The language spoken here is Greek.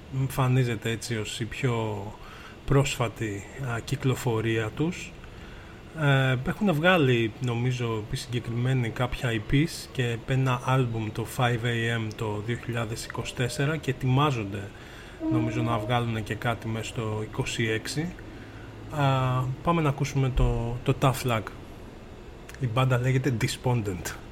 εμφανίζεται έτσι ως η πιο πρόσφατη κυκλοφορία τους. Έχουν βγάλει, νομίζω, συγκεκριμένοι κάποια EPs και ένα άλμπουμ το 5am το 2024 και ετοιμάζονται, νομίζω, να βγάλουν και κάτι μέσα στο 26. Πάμε να ακούσουμε το Tough Luck. Η μπάντα λέγεται Despondent.